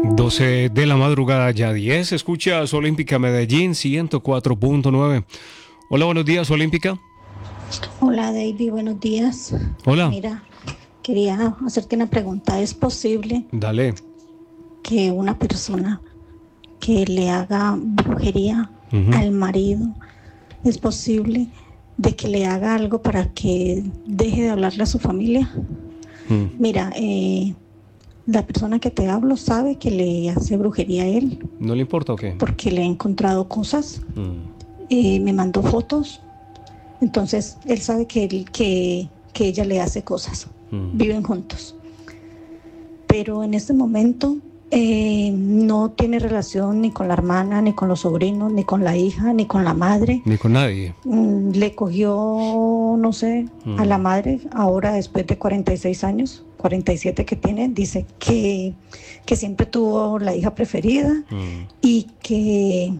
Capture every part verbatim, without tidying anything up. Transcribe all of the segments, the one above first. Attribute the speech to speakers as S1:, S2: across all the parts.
S1: doce de la madrugada, ya diez. Escuchas Olímpica Medellín ciento cuatro punto nueve. Hola, buenos días, Olímpica.
S2: Hola, David, buenos días.
S1: Hola.
S2: Mira, quería hacerte una pregunta. ¿Es posible
S1: Dale.
S2: que una persona que le haga brujería
S1: Ujú.
S2: al marido, es posible de que le haga algo para que deje de hablarle a su familia?
S1: Mm.
S2: Mira, eh, la persona que te hablo sabe que le hace brujería a él
S1: ¿No le importa o qué?
S2: porque le ha encontrado cosas.
S1: Mm.
S2: Eh, me mandó fotos. Entonces, él sabe que, él, que, que ella le hace cosas.
S1: Mm.
S2: Viven juntos. Pero en este momento eh, no tiene relación ni con la hermana, ni con los sobrinos, ni con la hija, ni con la madre.
S1: Ni con nadie.
S2: Mm, le cogió, no sé,
S1: Mm.
S2: a la madre, ahora después de cuarenta y seis años, cuarenta y siete que tiene, dice que, que siempre tuvo la hija preferida
S1: Mm.
S2: y que,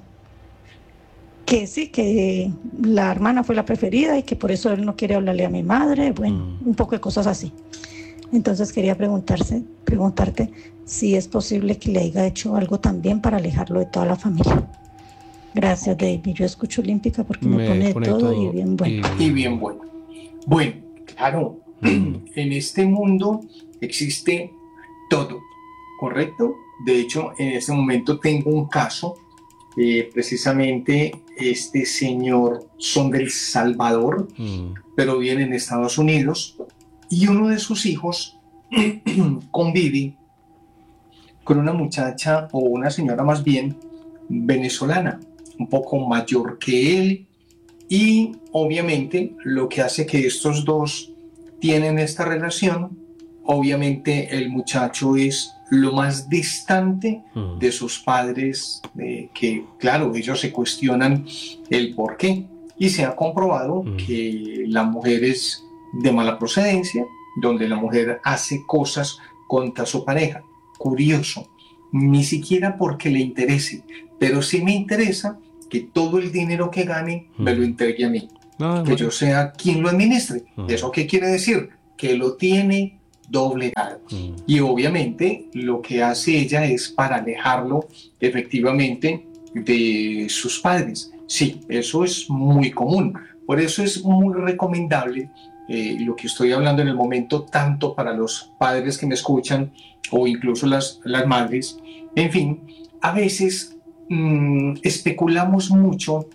S2: que sí, que la hermana fue la preferida y que por eso él no quiere hablarle a mi madre, bueno,
S1: Mm.
S2: un poco de cosas así. Entonces quería preguntarse, preguntarte si es posible que le haya hecho algo también para alejarlo de toda la familia. Gracias, David. Yo escucho Olímpica porque me,
S1: Me
S2: pone de
S1: pone
S2: todo,
S1: todo
S2: y bien bueno.
S1: y-
S3: Y bien bueno. Bueno, claro,
S1: Mm.
S3: en este mundo existe todo, ¿correcto? De hecho, en este momento tengo un caso, eh, precisamente este señor son del Salvador,
S1: Mm.
S3: pero viene en Estados Unidos, y uno de sus hijos convive con una muchacha o una señora más bien venezolana, un poco mayor que él, y obviamente lo que hace que estos dos tienen esta relación, obviamente el muchacho es lo más distante
S1: Mm.
S3: de sus padres, eh, que claro, ellos se cuestionan el por qué, y se ha comprobado
S1: Mm.
S3: que la mujer es de mala procedencia, donde la mujer hace cosas contra su pareja. Curioso, ni siquiera porque le interese, pero sí me interesa que todo el dinero que gane me lo entregue a mí,
S1: Ah,
S3: que
S1: bueno.
S3: yo sea quien lo administre.
S1: Mm.
S3: ¿Eso qué quiere decir? Que lo tiene doblegado.
S1: Mm.
S3: Y obviamente lo que hace ella es para alejarlo efectivamente de sus padres. Sí, eso es muy común. Por eso es muy recomendable eh, lo que estoy hablando en el momento, tanto para los padres que me escuchan o incluso las, las madres. En fin, a veces mmm, especulamos mucho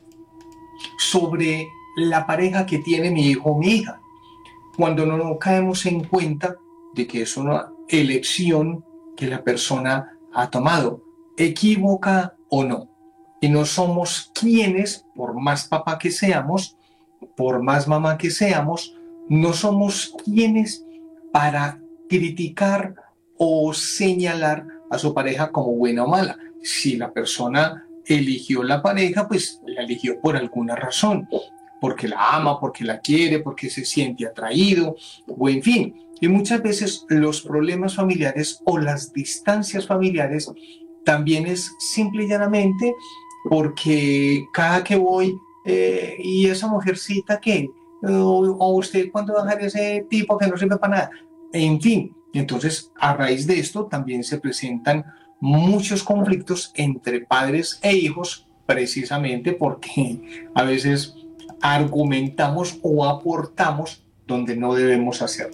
S3: sobre la pareja que tiene mi hijo o mi hija, cuando no caemos en cuenta de que es una elección que la persona ha tomado, equívoca o no. Y no somos quienes, por más papá que seamos, por más mamá que seamos, no somos quienes para criticar o señalar a su pareja como buena o mala. Si la persona eligió la pareja, pues la eligió por alguna razón, porque la ama, porque la quiere, porque se siente atraído, o en fin. Y muchas veces los problemas familiares o las distancias familiares también es simple y llanamente porque cada que voy, eh, y esa mujercita que, o, o usted cuándo va a dejar ese tipo que no sirve para nada, en fin. Entonces, a raíz de esto también se presentan muchos conflictos entre padres e hijos, precisamente porque a veces argumentamos o aportamos donde no debemos hacerlo.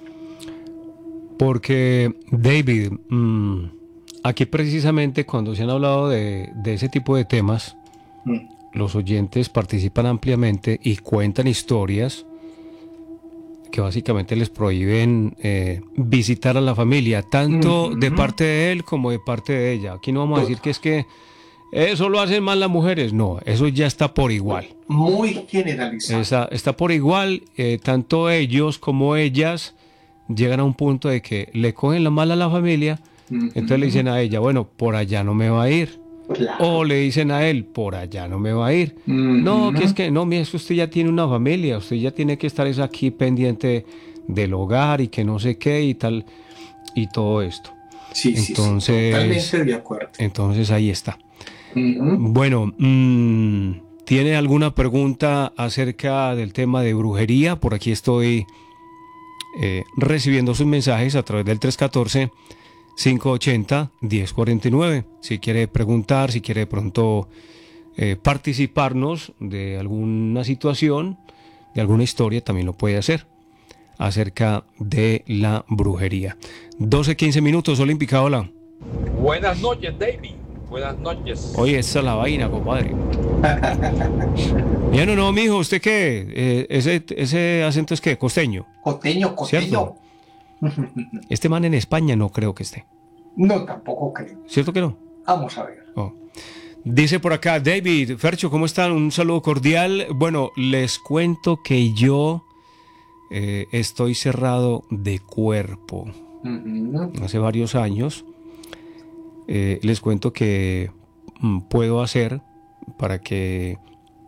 S1: Porque, David, mmm, aquí precisamente cuando se han hablado de, de ese tipo de temas,
S3: Mm.
S1: los oyentes participan ampliamente y cuentan historias que básicamente les prohíben eh, visitar a la familia, tanto
S3: Mm-hmm.
S1: de parte de él como de parte de ella. Aquí no vamos a decir que es que eso lo hacen más las mujeres, no, eso ya está por igual.
S3: Muy generalizado.
S1: Está, está por igual, eh, tanto ellos como ellas llegan a un punto de que le cogen la mala a la familia,
S3: Mm-hmm.
S1: entonces le dicen a ella, bueno, por allá no me va a ir.
S3: Claro.
S1: O le dicen a él, por allá no me va a ir.
S3: Mm-hmm.
S1: No, que es que, no, mire, es que usted ya tiene una familia, usted ya tiene que estar es aquí pendiente del hogar y que no sé qué y tal, y todo esto.
S3: Sí,
S1: entonces,
S3: sí, sí, totalmente de acuerdo.
S1: Entonces ahí está.
S3: Mm-hmm.
S1: Bueno, mmm, ¿tiene alguna pregunta acerca del tema de brujería? Por aquí estoy eh, recibiendo sus mensajes a través del tres uno cuatro, cinco ocho cero, uno cero cuatro nueve. Si quiere preguntar, si quiere de pronto eh, participarnos de alguna situación, de alguna historia, también lo puede hacer acerca de la brujería. doce quince minutos, Olímpica, hola.
S4: Buenas noches, David. Buenas noches.
S1: Oye, esa es la vaina, compadre. Ya no, no, mijo, ¿usted qué? Eh, ese, ¿Ese acento es qué? Costeño.
S3: Costeño, costeño.
S1: ¿Cierto? Este man en España no creo que esté.
S3: No, tampoco creo.
S1: ¿Cierto que no?
S3: Vamos a ver.
S1: Oh. Dice por acá, David, Fercho, ¿cómo están? Un saludo cordial. Bueno, les cuento que yo eh, estoy cerrado de cuerpo. Uh-huh. Hace varios años. Eh, les cuento que mm, puedo hacer para que...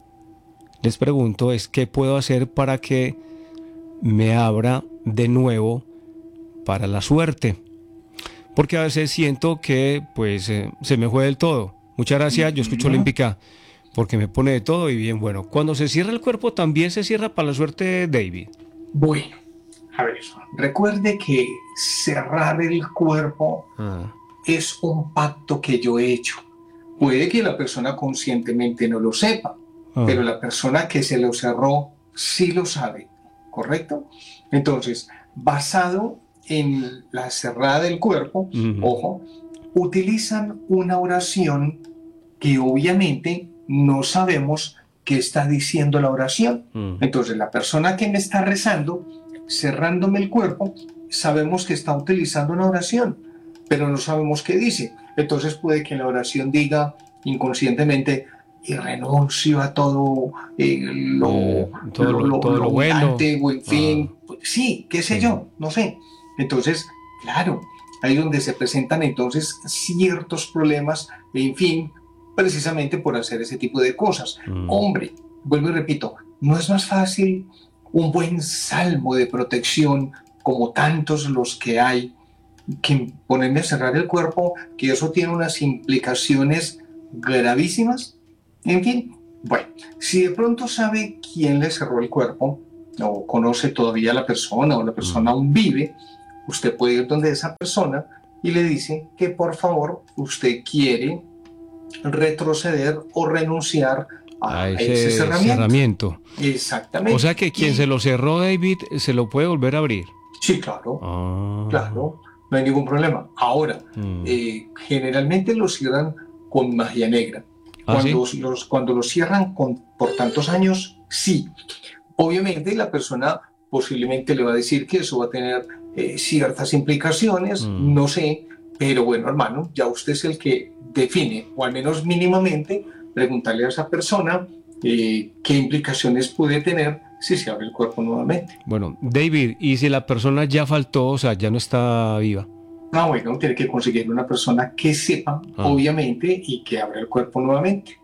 S1: Les pregunto, es qué puedo hacer para que me abra de nuevo para la suerte. Porque a veces siento que pues eh, se me fue del todo. Muchas gracias, yo escucho Olímpica porque me pone de todo y bien bueno. Cuando se cierra el cuerpo, ¿también se cierra para la suerte, David?
S3: Bueno, a ver, recuerde que cerrar el cuerpo ah. es un pacto que yo he hecho. Puede que la persona conscientemente no lo sepa, ah. pero la persona que se lo cerró sí lo sabe, ¿correcto? Entonces, basado en la cerrada del cuerpo, uh-huh. ojo, utilizan una oración que obviamente no sabemos qué está diciendo la oración. Uh-huh. Entonces, la persona que me está rezando, cerrándome el cuerpo, sabemos que está utilizando una oración, pero no sabemos qué dice. Entonces, puede que la oración diga inconscientemente, y renuncio a todo eh, lo, eh,
S1: todo lo, lo, todo lo, lo bueno,
S3: o en fin, ah. sí, qué sé sí. yo, no sé. Entonces, claro, ahí es donde se presentan entonces ciertos problemas, en fin, precisamente por hacer ese tipo de cosas. Mm. Hombre, vuelvo y repito, ¿no es más fácil un buen salmo de protección, como tantos los que hay, que ponerme a cerrar el cuerpo, que eso tiene unas implicaciones gravísimas? En fin, bueno, si de pronto sabe quién le cerró el cuerpo, o conoce todavía a la persona, o la persona aún vive, usted puede ir donde esa persona y le dice que por favor usted quiere retroceder o renunciar a, a ese, ese cerramiento. cerramiento. Exactamente.
S1: O sea que quien y, se lo cerró, David, se lo puede volver a abrir.
S3: Sí, claro, ah. claro, no hay ningún problema. Ahora, mm. eh, generalmente lo cierran con magia negra. ¿Ah, cuando, sí? los, cuando lo cierran con, por tantos años, sí. Obviamente la persona posiblemente le va a decir que eso va a tener eh, ciertas implicaciones, mm. no sé, pero bueno, hermano, ya usted es el que define, o al menos mínimamente, preguntarle a esa persona eh, qué implicaciones puede tener si se abre el cuerpo nuevamente.
S1: Bueno, David, ¿y si la persona ya faltó, o sea, ya no está viva?
S3: Ah, bueno, tiene que conseguir una persona que sepa, ah. obviamente, y que abra el cuerpo nuevamente.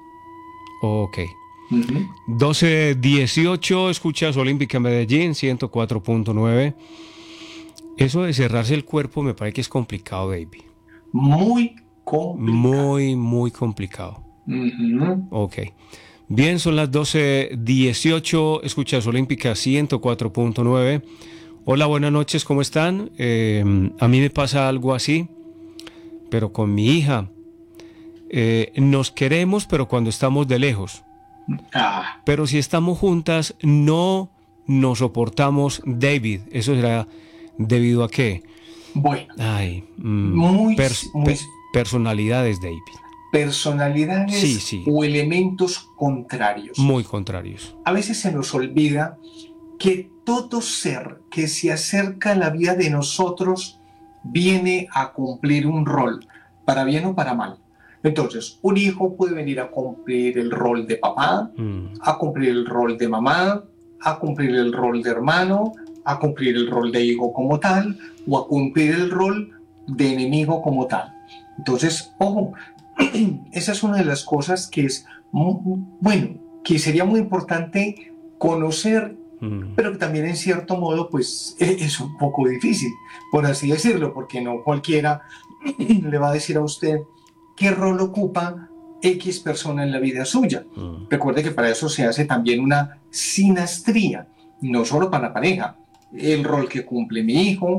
S1: Ok. Uh-huh. doce dieciocho, escuchas Olímpica Medellín, ciento cuatro punto nueve. Eso de cerrarse el cuerpo me parece que es complicado, David.
S3: Muy complicado.
S1: Muy, muy complicado.
S3: Uh-huh.
S1: Ok. Bien, son las doce dieciocho, escuchas Olímpica ciento cuatro punto nueve. Hola, buenas noches, ¿cómo están? Eh, a mí me pasa algo así, pero con mi hija. Eh, nos queremos, pero cuando estamos de lejos.
S3: Ah.
S1: Pero si estamos juntas, no nos soportamos, David. ¿Eso será debido a qué?
S3: Bueno.
S1: Ay, mm,
S3: muy,
S1: pers-
S3: muy...
S1: Pe- personalidades, David.
S3: Personalidades
S1: sí, sí.
S3: o elementos contrarios.
S1: Muy contrarios.
S3: A veces se nos olvida que todo ser que se acerca a la vida de nosotros viene a cumplir un rol, para bien o para mal. Entonces, un hijo puede venir a cumplir el rol de papá, mm. a cumplir el rol de mamá, a cumplir el rol de hermano, a cumplir el rol de hijo como tal, o a cumplir el rol de enemigo como tal. Entonces, ojo, esa es una de las cosas que es, muy, bueno, que sería muy importante conocer, mm. pero que también en cierto modo, pues, es un poco difícil, por así decirlo, porque no cualquiera le va a decir a usted qué rol ocupa X persona en la vida suya. Mm. Recuerde que para eso se hace también una sinastría, no solo para la pareja. El rol que cumple mi hijo,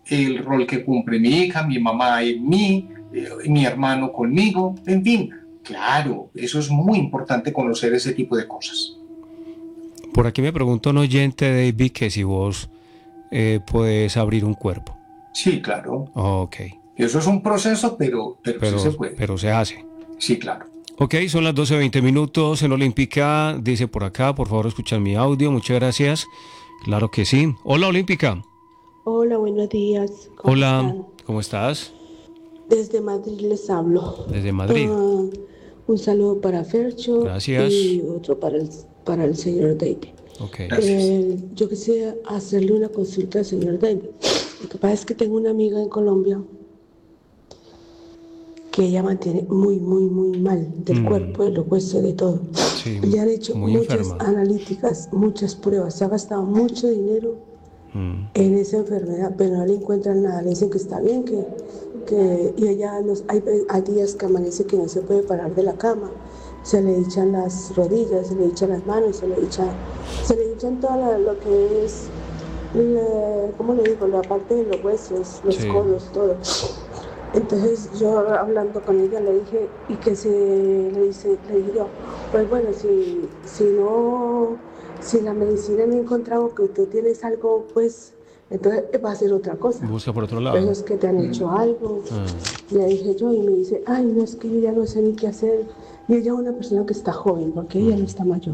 S3: el rol que cumple mi hija, mi mamá en mí, eh, mi hermano conmigo, en fin. Claro, eso es muy importante conocer ese tipo de cosas.
S1: Por aquí me pregunta un oyente, David, que si vos eh, puedes abrir un cuerpo.
S3: Sí, claro.
S1: Ok.
S3: Eso es un proceso, pero, pero,
S1: Pero,
S3: sí se puede.
S1: pero se hace.
S3: Sí, claro.
S1: Ok, son las doce veinte minutos en Olímpica. Dice por acá, por favor, escuchan mi audio. Muchas gracias. Claro que sí. Hola, Olímpica.
S5: Hola, buenos días. ¿Cómo
S1: Hola,
S5: están?
S1: ¿cómo estás?
S5: Desde Madrid les hablo.
S1: Desde Madrid.
S5: Uh, un saludo para Fercho.
S1: Gracias.
S5: Y otro para el, para el señor David.
S1: Ok.
S5: Eh, yo quisiera hacerle una consulta al señor David. Lo que pasa es que tengo una amiga en Colombia que ella mantiene muy, muy, muy mal del mm. cuerpo, de los huesos, de todo.
S1: Sí,
S5: le han hecho muchas
S1: enferma.
S5: analíticas, muchas pruebas, se ha gastado mucho dinero mm. en esa enfermedad, pero no le encuentran nada. Le dicen que está bien, que, que y ella nos, hay, hay días que amanece que no se puede parar de la cama, se le echan las rodillas, se le echan las manos, se le echan, se le echan todo la, lo que es, la, ¿cómo le digo? La parte de los huesos, los sí. codos, todo. Entonces yo hablando con ella le dije, y que se le dice, le dije yo, pues bueno, si, si no, si la medicina no ha encontrado que tú tienes algo, pues entonces va a ser otra cosa.
S1: Busca por otro lado.
S5: Pero es que te han hecho algo. Ah. Le dije yo y me dice, ay, no, es que yo ya no sé ni qué hacer. Y ella es una persona que está joven, porque ella no está mayor.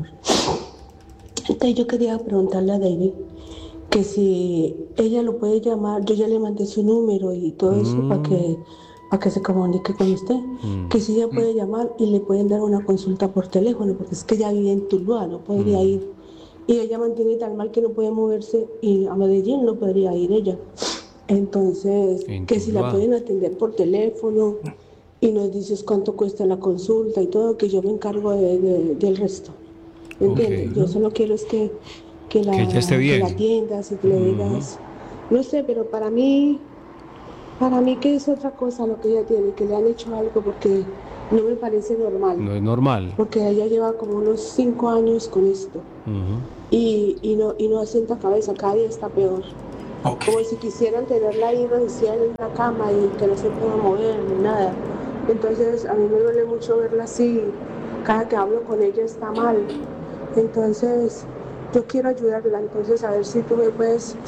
S5: Entonces yo quería preguntarle a David que si ella lo puede llamar, yo ya le mandé su número y todo eso mm. para que, para que se comunique con usted, mm. que si ella puede llamar y le pueden dar una consulta por teléfono, porque es que ella vive en Tuluá, no podría mm. ir, y ella mantiene tan mal que no puede moverse, y a Medellín no podría ir ella. Entonces, en que Tuluá. Si la pueden atender por teléfono y nos dices cuánto cuesta la consulta y todo, que yo me encargo de, de, del resto. ¿Entiendes? Okay. Yo solo quiero es que que la,
S1: que ya esté bien.
S5: Que la atiendas y que le digas, uh-huh. no sé, pero para mí, para mí que es otra cosa lo que ella tiene, que le han hecho algo, porque no me parece normal.
S1: No es normal.
S5: Porque ella lleva como unos cinco años con esto, uh-huh. y, y, no, y no asienta cabeza, cada día está peor. Okay. Como si quisieran tenerla ahí recién en la cama y que no se pueda mover ni nada. Entonces a mí me duele mucho verla así, cada que hablo con ella está mal. Entonces yo quiero ayudarla, entonces a ver si tú me puedes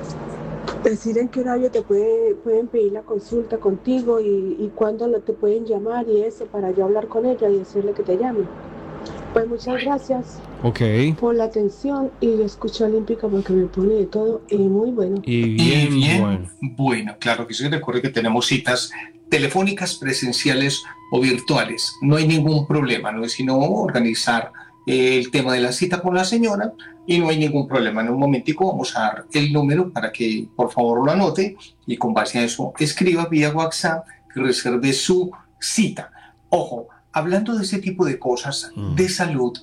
S5: decir en qué horario te puede, pueden pedir la consulta contigo y, y cuándo lo te pueden llamar y eso, para yo hablar con ella y decirle que te llame. Pues muchas gracias
S1: okay.
S5: por la atención, y yo escucho Olímpica porque me pone de todo y muy bueno.
S1: Y bien,
S3: y bien
S1: bueno.
S3: bueno, claro que sí. Recuerde que tenemos citas telefónicas, presenciales o virtuales. No hay ningún problema, no es sino organizar el tema de la cita con la señora y no hay ningún problema. En un momentico vamos a dar el número para que por favor lo anote y con base a eso escriba vía WhatsApp y reserve su cita. Ojo, hablando de ese tipo de cosas mm. de salud,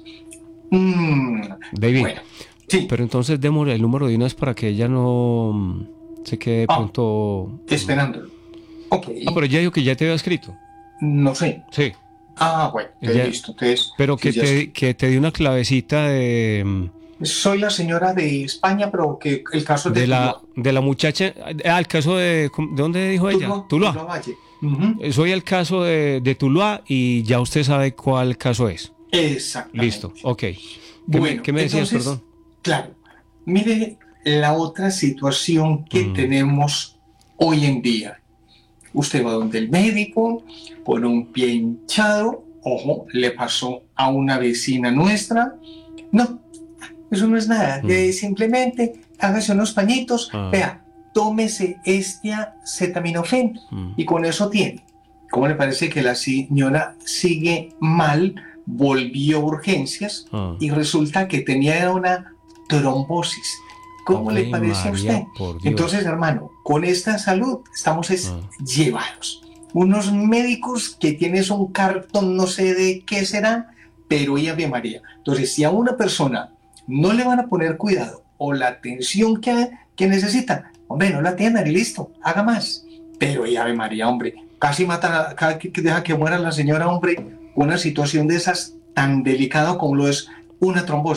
S3: mmm,
S1: David,
S3: bueno, sí.
S1: Pero entonces démosle el número de una vez para que ella no se quede
S3: ah,
S1: pronto
S3: esperándolo. Okay.
S1: Ah, pero ya dijo que ya te había escrito.
S3: No sé.
S1: Sí.
S3: Ah, bueno,
S1: ya,
S3: listo. Entonces,
S1: pero que,
S3: sí,
S1: te, que te di una clavecita de...
S3: Soy la señora de España, pero que el caso es de,
S1: de la de la muchacha... Ah, el caso de... ¿De dónde dijo ella?
S3: Tuluá.
S1: Tuluá.
S3: Tuluá Valle. Uh-huh.
S1: Soy el caso de, de Tuluá y ya usted sabe cuál caso es.
S3: Exactamente.
S1: Listo, ok. ¿Qué
S3: bueno,
S1: me, ¿qué me decías,
S3: entonces,
S1: perdón?
S3: Claro. Mire la otra situación que mm. tenemos hoy en día. Usted va donde el médico con un pie hinchado, ojo, le pasó a una vecina nuestra. No, eso no es nada, mm. eh, simplemente hágase unos pañitos, ah. vea, tómese este acetaminofén mm. y con eso tiene. ¿Cómo le parece que la señora sigue mal? Volvió a urgencias ah. y resulta que tenía una trombosis. ¿Cómo Ave le parece María, a usted? Entonces, hermano, con esta salud estamos es ah. llevados. Unos médicos que tienes un cartón, no sé de qué será, pero y Ave María. Entonces, si a una persona no le van a poner cuidado o la atención que, que necesita, hombre, no la atiendan y listo, haga más. Pero y Ave María, hombre, casi mata, casi deja que muera la señora, hombre, una situación de esas tan delicada como lo es una trombosis.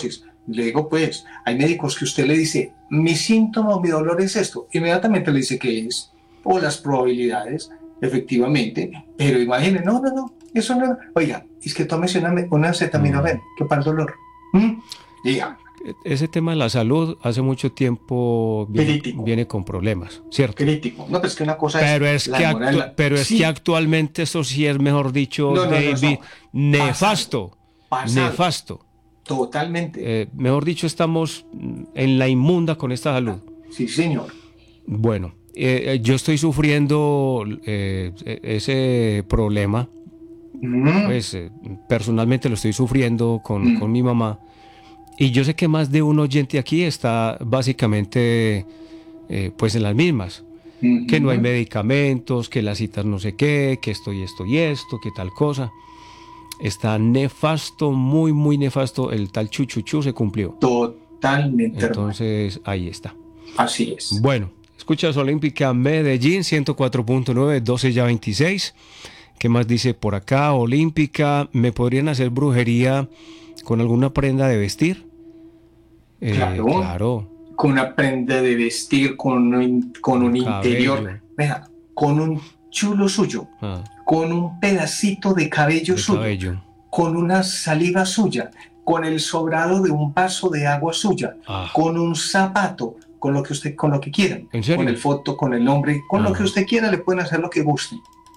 S3: Le digo, pues, hay médicos que usted le dice, mi síntoma o mi dolor es esto, inmediatamente le dice qué es, o las probabilidades, efectivamente, pero imagine, no, no, no, eso no, oiga, es que tómese una, una acetaminofén, mm. que para el dolor. ¿Mm? Diga.
S1: Ese tema de la salud hace mucho tiempo viene, viene con problemas, ¿cierto?
S3: Crítico. No, pero es que una cosa
S1: pero
S3: es...
S1: es que actu la... Pero es sí. que actualmente eso sí es, mejor dicho, no, no, David, no, no. nefasto. Pasado. Nefasto.
S3: Totalmente.
S1: Eh, mejor dicho, estamos en la inmunda con esta salud.
S3: Sí, señor.
S1: Bueno, eh, yo estoy sufriendo eh, ese problema. Mm. Pues eh, personalmente lo estoy sufriendo con, mm. con mi mamá. Y yo sé que más de un oyente aquí está básicamente eh, pues en las mismas. Mm-hmm. Que no hay medicamentos, que las citas no sé qué, que esto y esto y esto, que tal cosa. Está nefasto, muy, muy nefasto. El tal chuchuchu se cumplió.
S3: Totalmente.
S1: Entonces, hermano. Ahí está.
S3: Así es.
S1: Bueno, escuchas Olímpica Medellín, ciento cuatro punto nueve, doce ya veintiséis. ¿Qué más dice por acá? Olímpica, ¿me podrían hacer brujería con alguna prenda de vestir?
S3: Eh, claro, claro. Con una prenda de vestir, con un, con un interior. Vea, con un chulo suyo. Ah. Con un pedacito de cabello de suyo, cabello. Con una saliva suya, con el sobrado de un vaso de agua suya, ah. con un zapato, con lo que usted, con lo que quieran,
S1: ¿En serio?
S3: Con el foto, con el nombre, con ah. lo que usted quiera, le pueden hacer lo que guste.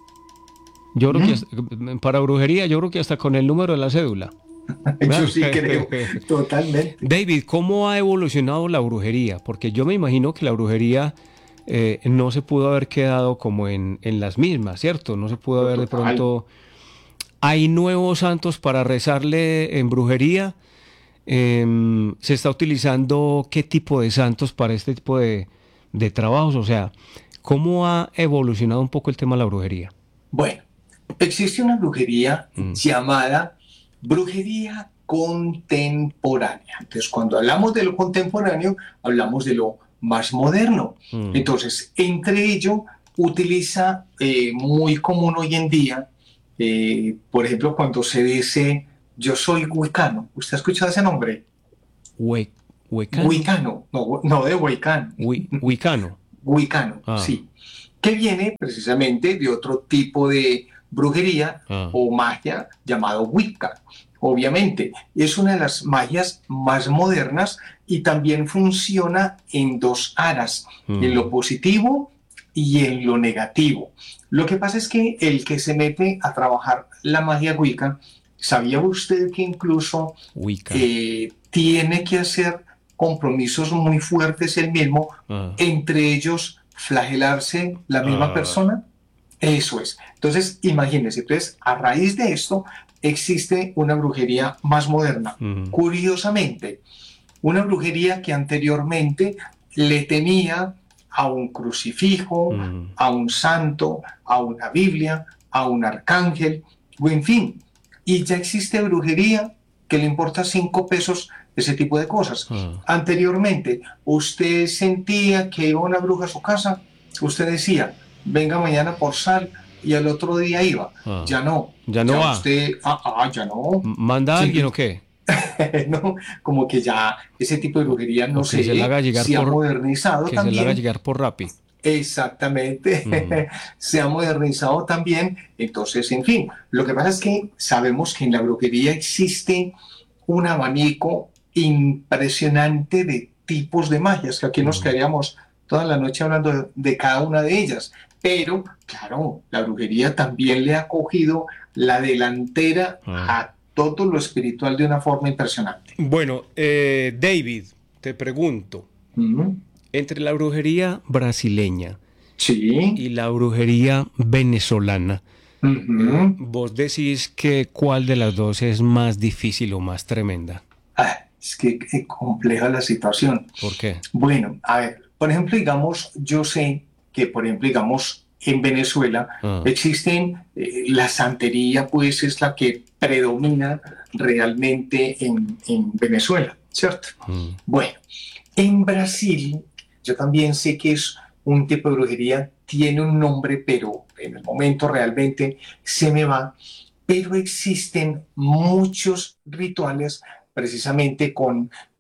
S1: Yo creo ¿Mm? que hasta, para brujería, yo creo que hasta con el número de la cédula.
S3: Yo sí creo, totalmente.
S1: David, ¿cómo ha evolucionado la brujería? Porque yo me imagino que la brujería Eh, no se pudo haber quedado como en, en las mismas, ¿cierto? No se pudo haber de pronto... ¿Hay nuevos santos para rezarle en brujería? Eh, ¿Se está utilizando qué tipo de santos para este tipo de, de trabajos? O sea, ¿cómo ha evolucionado un poco el tema de la brujería?
S3: Bueno, existe una brujería mm. llamada brujería contemporánea. Entonces, cuando hablamos de lo contemporáneo, hablamos de lo más moderno. Mm. Entonces, entre ello, utiliza eh, muy común hoy en día, eh, por ejemplo, cuando se dice, yo soy huicano. ¿Usted ha escuchado ese nombre?
S1: Hue ¿Huicano?
S3: Huicano, no, no de huicano.
S1: Huicano.
S3: Huicano, ah. sí. Que viene precisamente de otro tipo de brujería ah. o magia llamado Wicca. Obviamente, es una de las magias más modernas y también funciona en dos aras, mm. en lo positivo y en lo negativo. Lo que pasa es que el que se mete a trabajar la magia Wicca, ¿sabía usted que incluso eh, tiene que hacer compromisos muy fuertes él mismo, ah. entre ellos flagelarse la misma ah. persona? Eso es. Entonces, imagínense, entonces, a raíz de esto, existe una brujería más moderna. Uh-huh. Curiosamente, una brujería que anteriormente le tenía a un crucifijo, uh-huh. a un santo, a una Biblia, a un arcángel, o en fin. Y ya existe brujería que le importa cinco pesos ese tipo de cosas. Uh-huh. Anteriormente, usted sentía que iba una bruja a su casa, usted decía, venga mañana por sal, y al otro día iba. Ah. Ya no.
S1: Ya no
S3: ya
S1: va.
S3: Usted, ah, ah, ya no.
S1: ¿Manda a sí. alguien o qué?
S3: No, como que ya ese tipo de brujería no sé,
S1: se, la haga llegar
S3: se
S1: por,
S3: ha modernizado
S1: que
S3: también.
S1: se la haga llegar por Rappi.
S3: Exactamente. Mm. Se ha modernizado también. Entonces, en fin, lo que pasa es que sabemos que en la brujería existe un abanico impresionante de tipos de magias, que aquí mm. nos quedaríamos toda la noche hablando de, de cada una de ellas. Pero, claro, la brujería también le ha cogido la delantera ah. a todo lo espiritual de una forma impresionante.
S1: Bueno, eh, David, te pregunto, uh-huh. entre la brujería brasileña
S3: sí.
S1: y la brujería venezolana, uh-huh. eh, vos decís que cuál de las dos es más difícil o más tremenda.
S3: Ah, es que es compleja la situación.
S1: ¿Por qué?
S3: Bueno, a ver, por ejemplo, digamos, yo sé que, por ejemplo, digamos, en Venezuela ah. existen, eh, la santería pues es la que predomina realmente en, en Venezuela, ¿cierto? Mm. Bueno, en Brasil, yo también sé que es un tipo de brujería, tiene un nombre, pero en el momento realmente se me va, pero existen muchos rituales precisamente con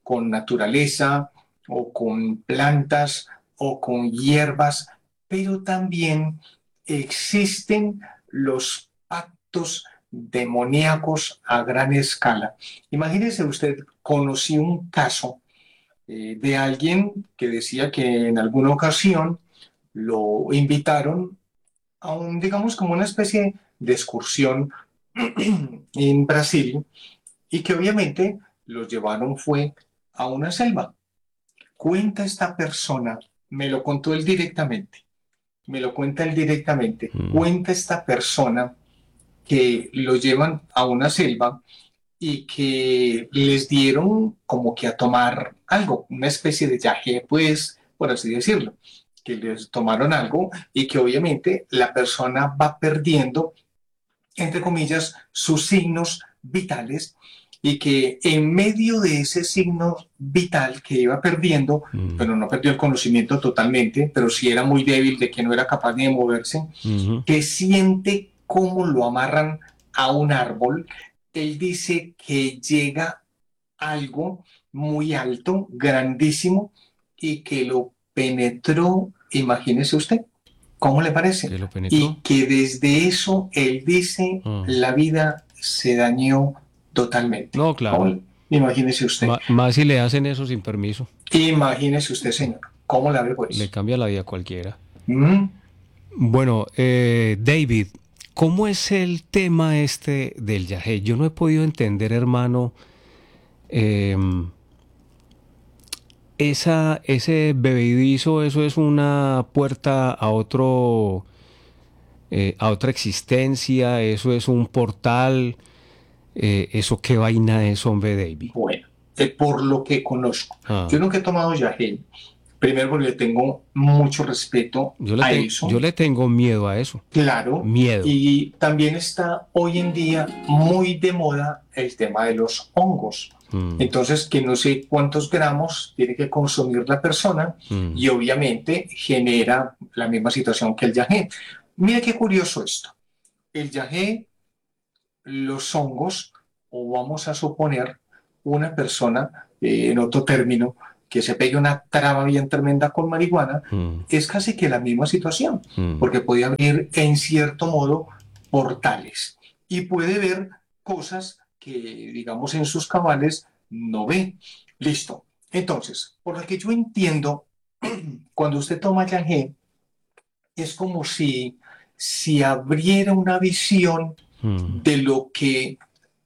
S3: con naturaleza o con plantas o con hierbas, pero también existen los pactos demoníacos a gran escala. Imagínese usted, conocí un caso eh, de alguien que decía que en alguna ocasión lo invitaron a un, digamos, como una especie de excursión en Brasil, y que obviamente los llevaron fue a una selva. Cuenta esta persona, me lo contó él directamente, me lo cuenta él directamente, mm. cuenta esta persona que lo llevan a una selva y que les dieron como que a tomar algo, una especie de yagé, pues, por así decirlo, que les tomaron algo y que obviamente la persona va perdiendo, entre comillas, sus signos vitales, y que en medio de ese signo vital que iba perdiendo, mm. pero no perdió el conocimiento totalmente, pero sí era muy débil, de que no era capaz de moverse, mm-hmm. que siente cómo lo amarran a un árbol. Él dice que llega algo muy alto, grandísimo, y que lo penetró, imagínese usted, ¿cómo le parece?
S1: ¿Que lo penetró?
S3: Y que desde eso, él dice, oh. la vida se dañó totalmente.
S1: No, claro.
S3: ¿Cómo? Imagínese usted.
S1: Ma- más si le hacen eso sin permiso.
S3: Imagínese usted, señor. ¿Cómo la ve, pues?
S1: Le cambia la vida a cualquiera.
S3: ¿Mm?
S1: Bueno, eh, David, ¿cómo es el tema este del yagé? Yo no he podido entender, hermano, eh, esa, ese bebedizo, eso es una puerta a otro, eh, a otra existencia, eso es un portal. Eh, ¿Eso qué vaina es, hombre, David?
S3: Bueno, eh, por lo que conozco.
S1: Ah.
S3: Yo nunca he tomado yagé. Primero porque le tengo mucho respeto
S1: yo le
S3: a
S1: te,
S3: eso.
S1: Yo le tengo miedo a eso.
S3: Claro.
S1: Miedo.
S3: Y también está hoy en día muy de moda el tema de los hongos. Mm. Entonces, que no sé cuántos gramos tiene que consumir la persona, mm. y obviamente genera la misma situación que el yagé. Mira qué curioso esto. El yagé, los hongos, o vamos a suponer una persona, eh, en otro término, que se pegue una traba bien tremenda con marihuana, mm. es casi que la misma situación, mm. porque puede abrir en cierto modo portales y puede ver cosas que, digamos, en sus cabales no ve. Listo. Entonces, por lo que yo entiendo, cuando usted toma yagé, es como si, si abriera una visión mm. de lo que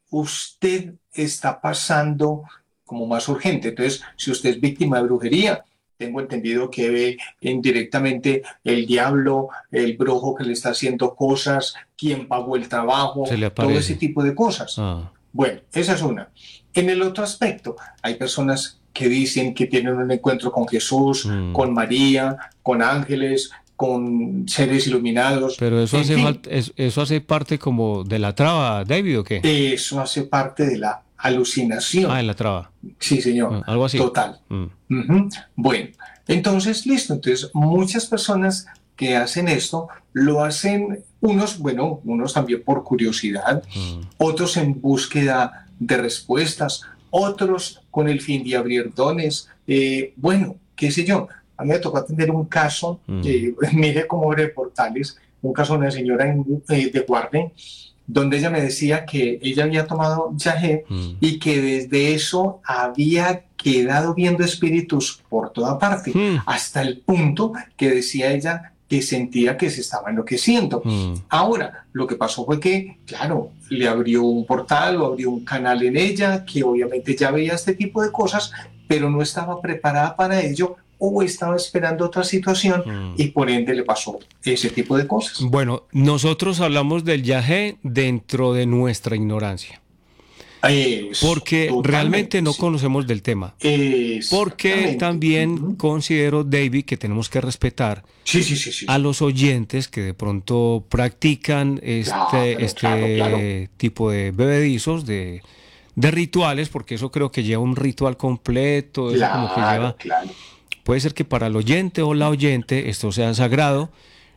S3: usted está pasando como más urgente. Entonces, si usted es víctima de brujería, tengo entendido que ve indirectamente el diablo, el brujo que le está haciendo cosas, quién pagó el trabajo, todo ese tipo de cosas. Ah. Bueno, esa es una. En el otro aspecto, hay personas que dicen que tienen un encuentro con Jesús, mm. con María, con ángeles, con seres iluminados.
S1: Pero eso hace, falta, eso hace parte como de la traba, David, ¿o qué?
S3: Eso hace parte de la alucinación.
S1: Ah, en la traba.
S3: Sí, señor.
S1: Ah, algo así.
S3: Total. Mm. Uh-huh. Bueno, entonces, listo. Entonces, muchas personas que hacen esto, lo hacen unos, bueno, unos también por curiosidad, mm. otros en búsqueda de respuestas, otros con el fin de abrir dones. Eh, bueno, qué sé yo. A mí me tocó atender un caso, mm. eh, mire cómo abre portales, un caso de una señora en, eh, de Guarne, donde ella me decía que ella había tomado yagé mm. y que desde eso había quedado viendo espíritus por toda parte, mm. hasta el punto que decía ella que sentía que se estaba enloqueciendo. Mm. Ahora, lo que pasó fue que, claro, le abrió un portal o abrió un canal en ella, que obviamente ya veía este tipo de cosas, pero no estaba preparada para ello, o estaba esperando otra situación mm. y por ende le pasó ese tipo de cosas.
S1: Bueno, nosotros hablamos del yagé dentro de nuestra ignorancia.
S3: Eso,
S1: porque realmente no sí. conocemos del tema. Porque también uh-huh. considero, David, que tenemos que respetar
S3: sí, sí, sí, sí.
S1: a los oyentes que de pronto practican este, claro, este claro, claro. tipo de bebedizos, de, de rituales, porque eso creo que lleva un ritual completo,
S3: claro,
S1: eso como que lleva...
S3: Claro.
S1: Puede ser que para el oyente o la oyente esto sea sagrado,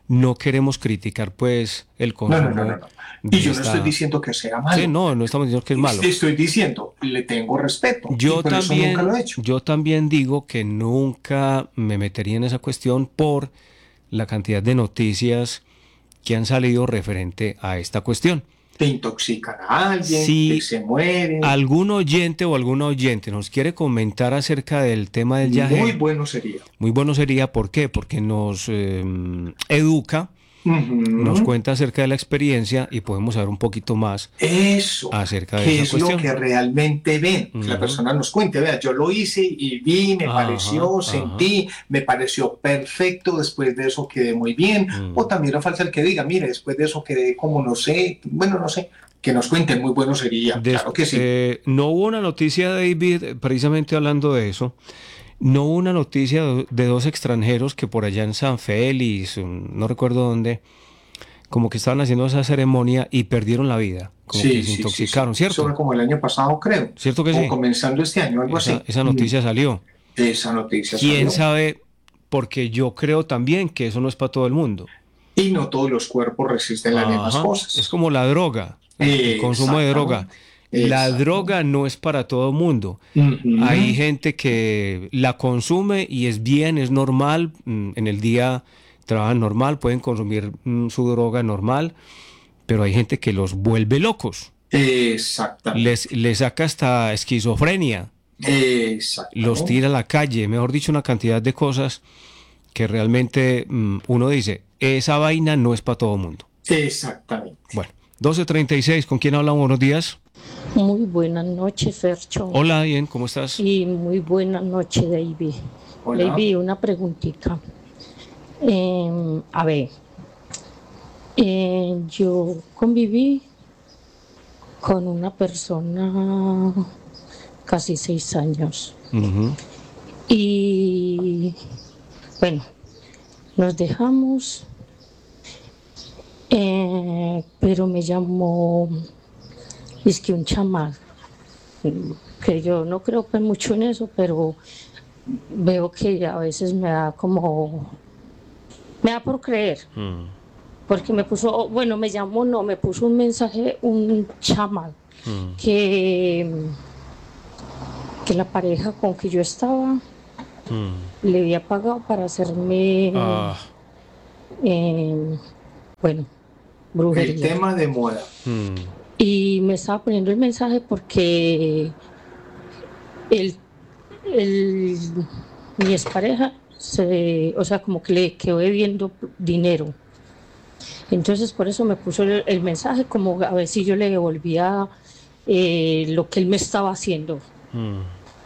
S1: no queremos criticar pues el consumo.
S3: No, no, no, no, no. Y yo esta... no estoy diciendo que sea malo.
S1: Sí, no, no estamos diciendo que es malo.
S3: Estoy diciendo, le tengo respeto.
S1: Yo
S3: y por
S1: también,
S3: eso nunca lo he hecho.
S1: Yo también digo que nunca me metería en esa cuestión por la cantidad de noticias que han salido referente a esta cuestión.
S3: Te intoxican a alguien,
S1: si
S3: que se muere.
S1: Algún oyente o alguna oyente nos quiere comentar acerca del tema del yagé.
S3: Muy bueno sería.
S1: Muy bueno sería, ¿por qué? Porque nos eh, educa, uh-huh. nos cuenta acerca de la experiencia y podemos saber un poquito más
S3: Eso,
S1: acerca de
S3: qué
S1: esa
S3: es
S1: cuestión.
S3: Lo que realmente ven,
S1: uh-huh.
S3: que la persona nos cuente, vea, yo lo hice y vi, me ajá, pareció, ajá. sentí, me pareció perfecto, después de eso quedé muy bien, uh-huh. o también no falta el que diga, mire, después de eso quedé como no sé, bueno, no sé, que nos cuenten, muy bueno sería, Des- claro que sí.
S1: Eh, no hubo una noticia, David, precisamente hablando de eso, no hubo una noticia de dos extranjeros que por allá en San Félix, no recuerdo dónde, como que estaban haciendo esa ceremonia y perdieron la vida, como
S3: sí,
S1: que se
S3: sí,
S1: intoxicaron,
S3: sí, sí.
S1: ¿cierto?
S3: Eso fue como el año pasado, creo.
S1: ¿Cierto que
S3: o
S1: sí?
S3: comenzando este año, algo
S1: esa,
S3: así.
S1: Esa noticia mm. salió.
S3: Esa noticia
S1: ¿Quién
S3: salió.
S1: sabe? Porque yo creo también que eso no es para todo el mundo.
S3: Y no todos los cuerpos resisten las mismas cosas.
S1: Es como la droga, el consumo de droga. La droga no es para todo el mundo. Uh-huh. Hay gente que la consume y es bien, es normal. En el día trabajan normal, pueden consumir su droga normal, pero hay gente que los vuelve locos.
S3: Exactamente.
S1: Les, les saca hasta esquizofrenia.
S3: Exactamente.
S1: Los tira a la calle. Mejor dicho, una cantidad de cosas que realmente um, uno dice, esa vaina no es para todo el mundo.
S3: Exactamente.
S1: Bueno, doce treinta y seis, ¿con quién hablamos? Buenos días.
S6: Muy buenas noches, Fercho.
S1: Hola, bien, ¿cómo estás?
S6: Y muy buenas noches, David.
S3: Hola.
S6: David, una preguntita. Eh, a ver, eh, yo conviví con una persona casi seis años.
S1: Uh-huh.
S6: Y bueno, nos dejamos, eh, pero me llamó... Es que un chamán, que yo no creo que mucho en eso, pero veo que a veces me da como, me da por creer, mm. porque me puso, bueno, me llamó, no, me puso un mensaje, un chamán, mm. que, que la pareja con que yo estaba mm. le había pagado para hacerme, ah. eh, bueno, brujería.
S3: El tema de moda.
S1: Mm.
S6: Y me estaba poniendo el mensaje porque el, el, mi expareja, se, o sea, como que le quedó debiendo dinero. Entonces por eso me puso el, el mensaje, como a ver si yo le devolvía eh, lo que él me estaba haciendo. Mm.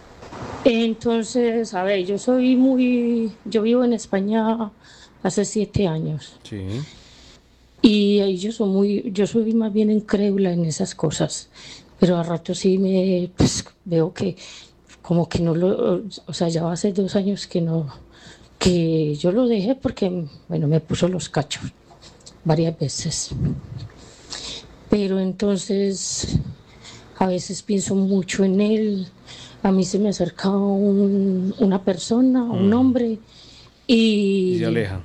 S6: Entonces, a ver, yo soy muy... Yo vivo en España hace siete años.
S1: Sí.
S6: Y yo soy muy, yo soy más bien incrédula en esas cosas, pero a rato sí me pues, veo que como que no lo, o sea, ya hace dos años que no, que yo lo dejé porque, bueno, me puso los cachos varias veces. Pero entonces a veces pienso mucho en él, a mí se me acerca un, una persona, un hombre y,
S1: y se aleja.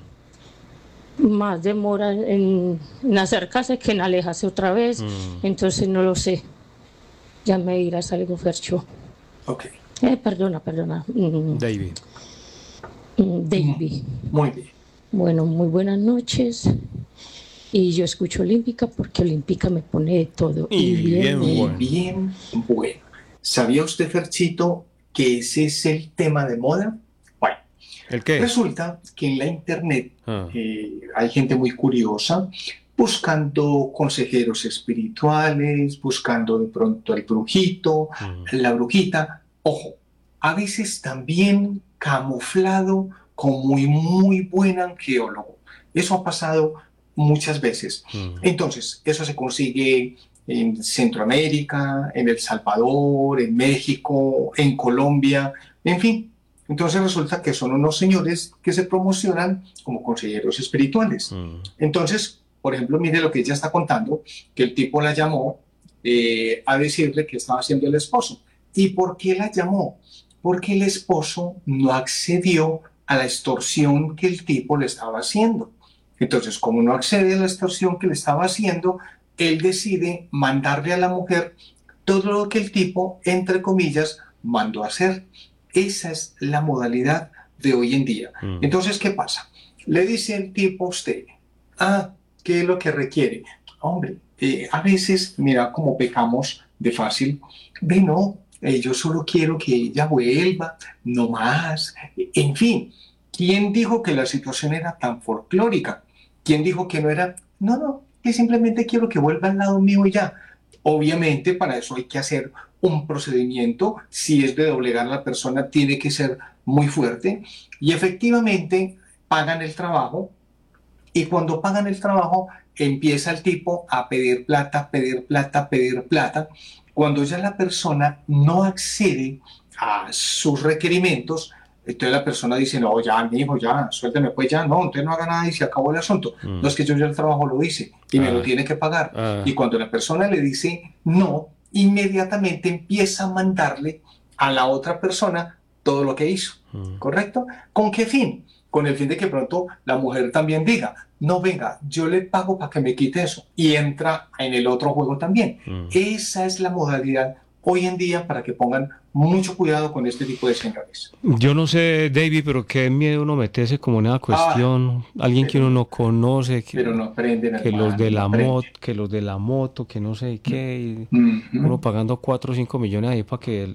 S6: Más demora en, en acercarse que en alejarse otra vez, mm. entonces no lo sé. Ya me dirás algo, Fercho.
S3: Ok.
S6: Eh, perdona, perdona. Mm.
S1: David.
S6: Mm, David.
S3: Muy bien.
S6: Bueno, muy buenas noches. Y yo escucho Olímpica porque Olímpica me pone de todo.
S1: Y, y bien, bien bueno.
S3: Bien bueno. ¿Sabía usted, Ferchito, que ese es el tema de moda? Bueno.
S1: ¿El qué?
S3: Resulta que en la internet ah. eh, hay gente muy curiosa buscando consejeros espirituales, buscando de pronto el brujito, mm. la brujita. Ojo, a veces también camuflado como muy, muy buen arqueólogo. Eso ha pasado muchas veces. Mm. Entonces, eso se consigue en Centroamérica, en El Salvador, en México, en Colombia, en fin. Entonces resulta que son unos señores que se promocionan como consejeros espirituales. Mm. Entonces, por ejemplo, mire lo que ella está contando, que el tipo la llamó eh, a decirle que estaba haciendo el esposo. ¿Y por qué la llamó? Porque el esposo no accedió a la extorsión que el tipo le estaba haciendo. Entonces, como no accede a la extorsión que le estaba haciendo, él decide mandarle a la mujer todo lo que el tipo, entre comillas, mandó a hacer. Esa es la modalidad de hoy en día. Mm. Entonces, ¿qué pasa? Le dice el tipo a usted, ah, ¿qué es lo que requiere? Hombre, eh, a veces, mira cómo pecamos de fácil. Ve, no, eh, yo solo quiero que ella vuelva, no más. En fin, ¿quién dijo que la situación era tan folclórica? ¿Quién dijo que no era? No, no, que simplemente quiero que vuelva al lado mío y ya. Obviamente, para eso hay que hacer un procedimiento. Si es de doblegar a la persona, tiene que ser muy fuerte. Y efectivamente, pagan el trabajo. Y cuando pagan el trabajo, empieza el tipo a pedir plata, pedir plata, pedir plata. Cuando ya la persona no accede a sus requerimientos, entonces la persona dice, no, ya, mi hijo, ya, suélteme, pues ya, no, entonces no haga nada y se acabó el asunto. Mm. No, es que yo ya el trabajo lo hice y ah. me lo tiene que pagar. Ah. Y cuando la persona le dice no, inmediatamente empieza a mandarle a la otra persona todo lo que hizo, mm. ¿correcto? ¿Con qué fin? Con el fin de que pronto la mujer también diga, no, venga, yo le pago para que me quite eso. Y entra en el otro juego también. Mm. Esa es la modalidad hoy en día para que pongan mucho cuidado con este tipo de señores.
S1: Yo no sé, David, pero qué miedo uno meterse como en una cuestión, ah, alguien que uno no conoce, que,
S3: pero no aprenden,
S1: que
S3: hermano,
S1: los de la
S3: no
S1: moto, que los de la moto, que no sé qué, y mm-hmm. uno pagando cuatro o cinco millones ahí para que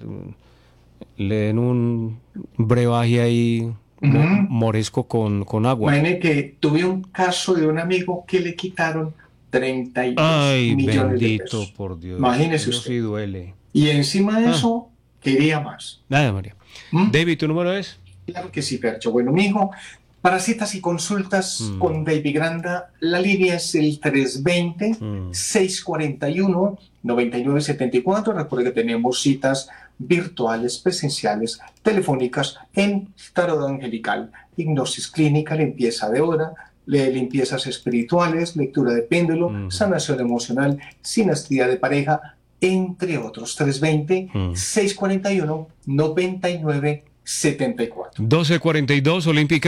S1: le den un brebaje ahí mm-hmm. moresco con, con agua.
S3: Imagínate que tuve un caso de un amigo que le quitaron treinta y dos
S1: Ay,
S3: millones
S1: bendito,
S3: de pesos.
S1: Por Dios.
S3: Imagínese
S1: Eso
S3: usted.
S1: Sí duele.
S3: Y encima de ah. eso, quería más.
S1: Nada, María. ¿Mm? David, ¿tu número es?
S3: Claro que sí, Percho. Bueno, mi hijo, para citas y consultas mm. con David Granda, la línea es el tres dos cero, seis cuatro uno, nueve nueve siete cuatro. Recuerda que tenemos citas virtuales, presenciales, telefónicas en Tarot Angelical, hipnosis clínica, limpieza de hora, limpiezas espirituales, lectura de péndulo, mm. sanación emocional, sinastría de pareja, entre otros. Tres dos cero, seis cuatro uno, nueve nueve siete cuatro.
S1: doce cuarenta y dos, Olímpica.